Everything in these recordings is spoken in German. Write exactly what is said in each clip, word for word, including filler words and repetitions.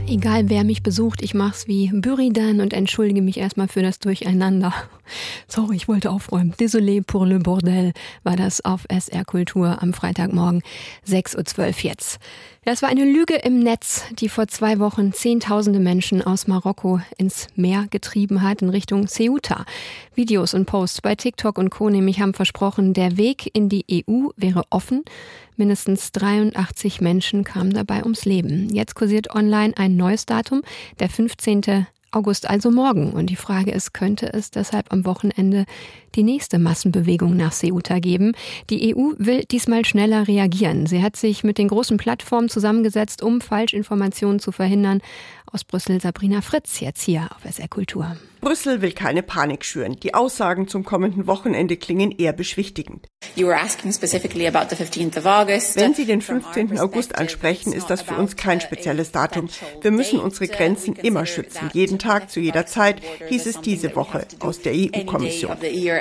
Egal wer mich besucht, ich mach's wie Buridan und entschuldige mich erstmal für das Durcheinander. Sorry, ich wollte aufräumen. Désolé pour le bordel war das auf S R Kultur am Freitagmorgen sechs Uhr zwölf jetzt. Ja, es war eine Lüge im Netz, die vor zwei Wochen Zehntausende Menschen aus Marokko ins Meer getrieben hat, in Richtung Ceuta. Videos und Posts bei TikTok und Co. nämlich haben versprochen, der Weg in die E U wäre offen. Mindestens dreiundachtzig Menschen kamen dabei ums Leben. Jetzt kursiert online ein neues Datum, der fünfzehnten August, also morgen. Und die Frage ist, könnte es deshalb am Wochenende die nächste Massenbewegung nach Ceuta geben? Die E U will diesmal schneller reagieren. Sie hat sich mit den großen Plattformen zusammengesetzt, um Falschinformationen zu verhindern. Aus Brüssel Sabrina Fritz, jetzt hier auf S R Kultur. Brüssel will keine Panik schüren. Die Aussagen zum kommenden Wochenende klingen eher beschwichtigend. You were asking specifically about the fifteenth of August. Wenn Sie den fünfzehnten August ansprechen, ist das für uns kein spezielles Datum. Wir müssen unsere Grenzen immer schützen. Jeden Tag, zu jeder Zeit, hieß es diese Woche aus der E U-Kommission.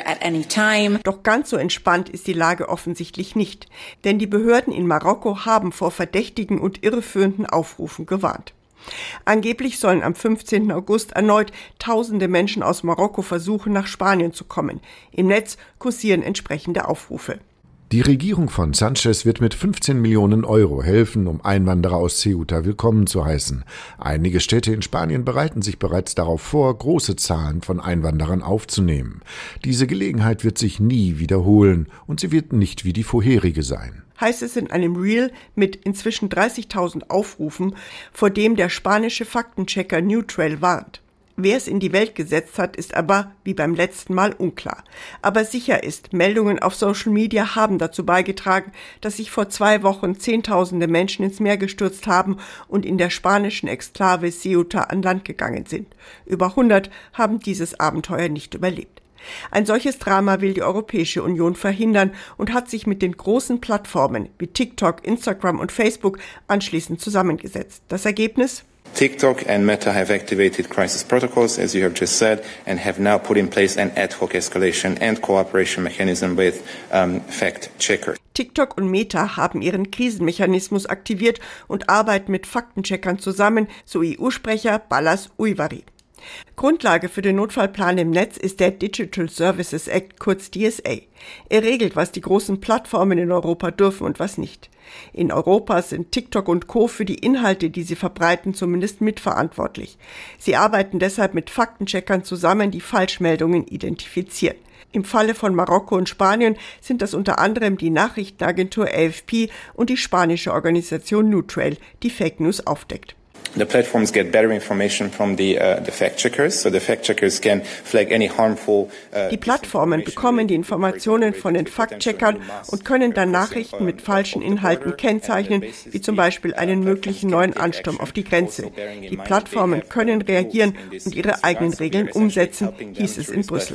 Doch ganz so entspannt ist die Lage offensichtlich nicht. Denn die Behörden in Marokko haben vor verdächtigen und irreführenden Aufrufen gewarnt. Angeblich sollen am fünfzehnten August erneut tausende Menschen aus Marokko versuchen, nach Spanien zu kommen. Im Netz kursieren entsprechende Aufrufe. Die Regierung von Sanchez wird mit fünfzehn Millionen Euro helfen, um Einwanderer aus Ceuta willkommen zu heißen. Einige Städte in Spanien bereiten sich bereits darauf vor, große Zahlen von Einwanderern aufzunehmen. Diese Gelegenheit wird sich nie wiederholen und sie wird nicht wie die vorherige sein. Heißt es in einem Reel mit inzwischen dreißigtausend Aufrufen, vor dem der spanische Faktenchecker Neutral warnt. Wer es in die Welt gesetzt hat, ist aber, wie beim letzten Mal, unklar. Aber sicher ist, Meldungen auf Social Media haben dazu beigetragen, dass sich vor zwei Wochen Zehntausende Menschen ins Meer gestürzt haben und in der spanischen Exklave Ceuta an Land gegangen sind. Über hundert haben dieses Abenteuer nicht überlebt. Ein solches Drama will die Europäische Union verhindern und hat sich mit den großen Plattformen wie TikTok, Instagram und Facebook anschließend zusammengesetzt. Das Ergebnis? TikTok and Meta have activated crisis protocols, as you have just said, and have now put in place an ad hoc escalation and cooperation mechanism with um, fact-checkers. TikTok und Meta haben ihren Krisenmechanismus aktiviert und arbeiten mit Faktencheckern zusammen, so E U-Sprecher Balázs Ujvari. Grundlage für den Notfallplan im Netz ist der Digital Services Act, kurz D S A. Er regelt, was die großen Plattformen in Europa dürfen und was nicht. In Europa sind TikTok und Co. für die Inhalte, die sie verbreiten, zumindest mitverantwortlich. Sie arbeiten deshalb mit Faktencheckern zusammen, die Falschmeldungen identifizieren. Im Falle von Marokko und Spanien sind das unter anderem die Nachrichtenagentur A F P und die spanische Organisation Neutral, die Fake News aufdeckt. The platforms get better information from the, uh, the fact-checkers, so the fact-checkers can flag any harmful... Uh, die Plattformen bekommen die Informationen von den Fact-Checkern und können dann Nachrichten mit falschen Inhalten kennzeichnen, wie zum Beispiel einen möglichen neuen Ansturm auf die Grenze. Die Plattformen können reagieren und ihre eigenen Regeln umsetzen, hieß es in Brüssel.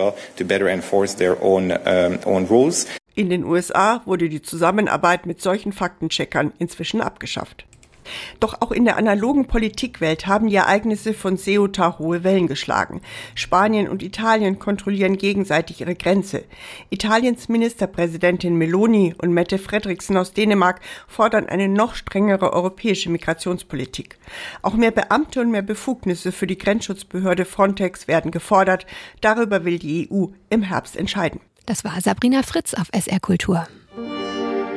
In den U S A wurde die Zusammenarbeit mit solchen Faktencheckern inzwischen abgeschafft. Doch auch in der analogen Politikwelt haben die Ereignisse von Ceuta hohe Wellen geschlagen. Spanien und Italien kontrollieren gegenseitig ihre Grenze. Italiens Ministerpräsidentin Meloni und Mette Frederiksen aus Dänemark fordern eine noch strengere europäische Migrationspolitik. Auch mehr Beamte und mehr Befugnisse für die Grenzschutzbehörde Frontex werden gefordert. Darüber will die E U im Herbst entscheiden. Das war Sabrina Fritz auf S R Kultur.